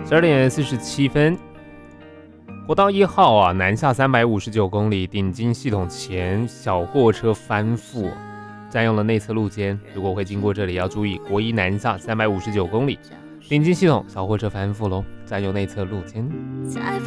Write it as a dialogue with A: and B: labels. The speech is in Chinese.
A: 12点47分，国道1号啊，南下359公里，顶金系统前小货车翻覆，占用了内侧路肩。如果会经过这里，要注意国一南下359公里，顶金系统小货车翻覆喽，占用内侧路肩。